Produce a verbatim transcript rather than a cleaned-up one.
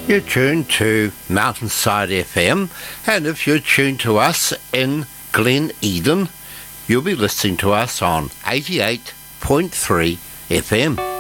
You're tuned to Mountainside F M, and if you're tuned to us in Glen Eden, you'll be listening to us on eighty-eight point three F M.